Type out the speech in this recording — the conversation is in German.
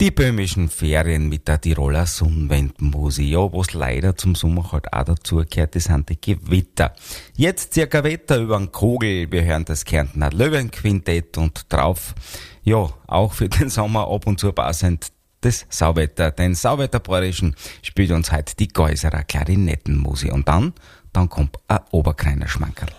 Die böhmischen Ferien mit der Tiroler Sonnenwendmusik. Ja, was leider zum Sommer halt auch dazu gehört, das sind die Gewitter. Jetzt circa Wetter über den Kogel. Wir hören das Kärntner Löwenquintett und drauf, ja, auch für den Sommer ab und zu passend das Sauwetter. Den Sauwetterbayerischen spielt uns heute die Geuserer Klarinettenmusik. Und dann kommt ein Oberkreiner Schmankerl.